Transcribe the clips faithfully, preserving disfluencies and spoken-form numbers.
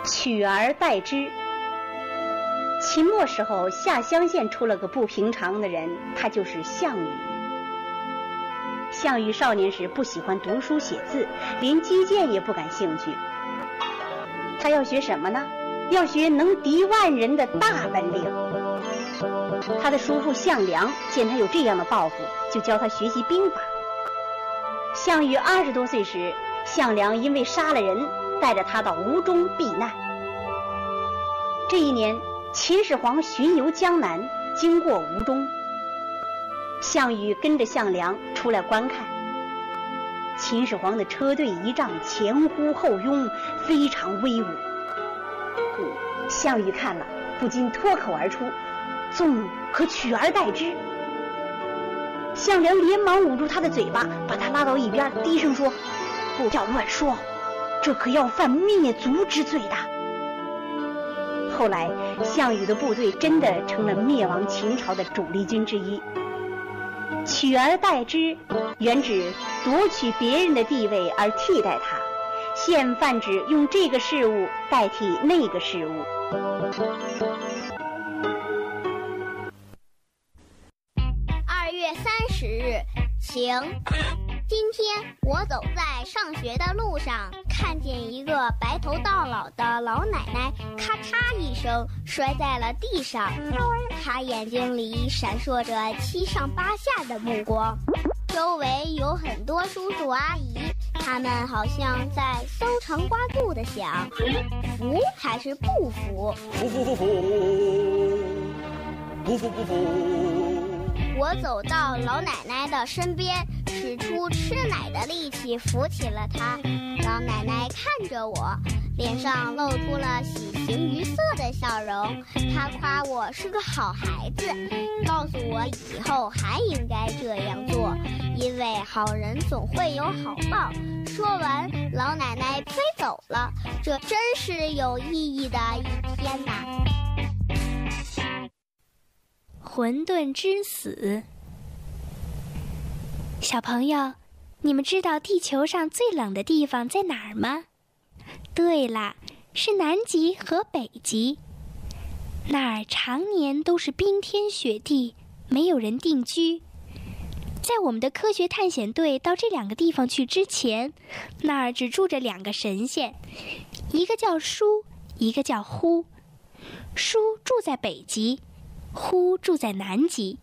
取而代之。秦末时候，下乡县出了个不平常的人，他就是项羽。项羽少年时不喜欢读书写字，连击剑也不感兴趣。他要学什么呢？要学能敌万人的大本领。他的叔父项梁见他有这样的抱负，就教他学习兵法。项羽二十多岁时，项梁因为杀了人，带着他到吴中避难。这一年，秦始皇巡游江南，经过吴中，项羽跟着项梁出来观看。秦始皇的车队仪仗前呼后拥，非常威武。项羽看了，不禁脱口而出：“纵可取而代之。”项梁连忙捂住他的嘴巴，把他拉到一边，低声说：“不要乱说，这可要犯灭族之罪的。”后来，项羽的部队真的成了灭亡秦朝的主力军之一。取而代之，原指夺取别人的地位而替代他，现泛指用这个事物代替那个事物。 二月三十日，晴。今天我走在上学的路上，看见一个白头到老的老奶奶咔嚓一声摔在了地上，她眼睛里闪烁着七上八下的目光，周围有很多叔叔阿姨，他们好像在搜肠刮肚地想，服还是不服？ 服服服服，不服不服。 我走到老奶奶的身边，使出吃奶的力气扶起了她。老奶奶看着我，脸上露出了喜形于色的笑容。她夸我是个好孩子，告诉我以后还应该这样做，因为好人总会有好报。说完，老奶奶飞走了。这真是有意义的一天呐！ 混沌之死。小朋友，你们知道地球上最冷的地方在哪儿吗？对啦，是南极和北极。那儿常年都是冰天雪地，没有人定居。在我们的科学探险队到这两个地方去之前，那儿只住着两个神仙，一个叫舒，一个叫呼。舒住在北极，呼住在南极。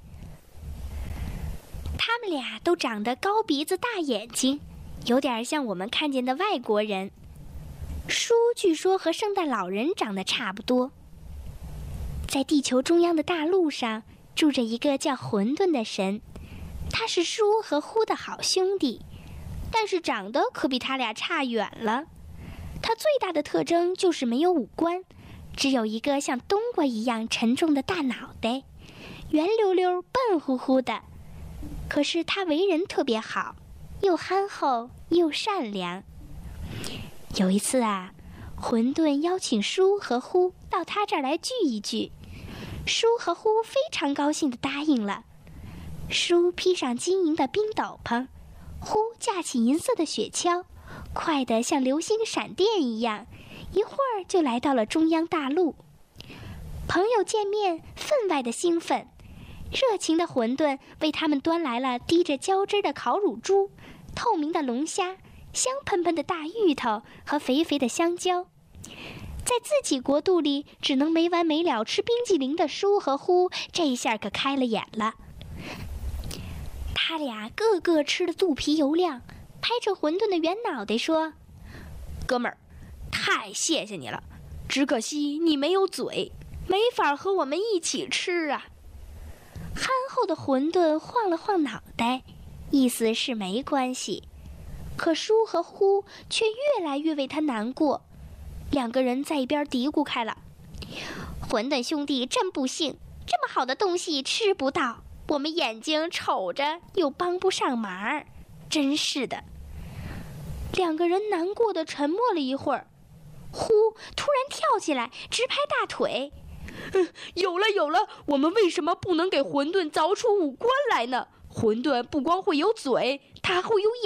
他们俩都长得高鼻子大眼睛，有点像我们看见的外国人。舒据说和圣诞老人长得差不多。在地球中央的大陆上住着一个叫混沌的神，他是舒和呼的好兄弟，但是长得可比他俩差远了。他最大的特征就是没有五官，只有一个像冬瓜一样沉重的大脑袋，圆溜溜笨乎乎的。可是他为人特别好，又憨厚又善良。有一次啊，混沌邀请舒和呼到他这儿来聚一聚，舒和呼非常高兴地答应了。舒披上金银的冰斗篷，呼架起银色的雪橇，快得像流星闪电一样，一会儿就来到了中央大陆。朋友见面分外的兴奋，热情的混沌为他们端来了滴着胶汁的烤乳猪、透明的龙虾、香喷喷的大芋头和肥肥的香蕉。在自己国度里只能没完没了吃冰激凌的舒和呼，这一下可开了眼了。他俩个个吃得肚皮油亮，拍着混沌的圆脑袋说：“ 哥们儿，太谢谢你了，只可惜你没有嘴，没法和我们一起吃啊。” 憨厚的混沌晃了晃脑袋，意思是没关系。可舒和呼却越来越为他难过，两个人在一边嘀咕开了：“混沌兄弟真不幸，这么好的东西吃不到，我们眼睛瞅着又帮不上忙，真是的。”两个人难过的沉默了一会儿，呼突然跳起来，直拍大腿：“ 嗯，有了有了，我们为什么不能给混沌凿出五官来呢？混沌不光会有嘴，他会有眼。”